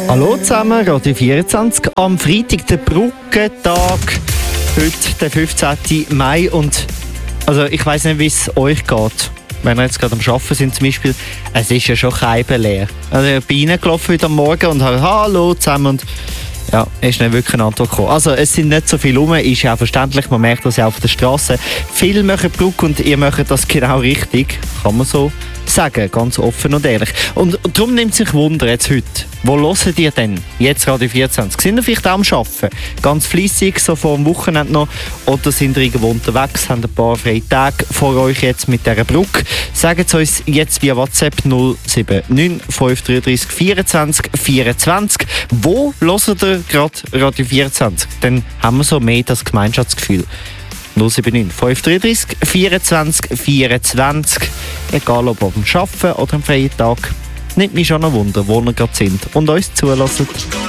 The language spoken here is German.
Hallo zusammen, Radio 24. Am Freitag, der Brückentag, heute der 15. Mai. Und also ich weiss nicht, wie es euch geht. Wenn wir jetzt gerade am Arbeiten sind zum Beispiel, es ist ja schon leer. Also ich bin reingelaufen heute am Morgen und habe «Hallo zusammen» und ja, ist nicht wirklich eine Antwort gekommen. Also es sind nicht so viele rum, ist ja auch verständlich, man merkt das ja auf der Straße. Viele machen Brücke und ihr macht das genau richtig, kann man so sagen, ganz offen und ehrlich. Und darum nimmt sich Wunder jetzt heute. Wo hört ihr denn jetzt Radio 24? Sind ihr vielleicht auch am Arbeiten? Ganz fleissig, so vor dem Wochenende noch? Oder sind ihr irgendwo unterwegs, habt ein paar freie Tage vor euch jetzt mit dieser Brücke? Sagt es uns jetzt via WhatsApp 079 533 24 24. Wo hört ihr gerade Radio 24? Dann haben wir so mehr das Gemeinschaftsgefühl. 079 533 24 24. Egal ob am Arbeiten oder am freien Tag. Nimmt mich schon ein Wunder, wo ihr gerade sind und uns zulassen.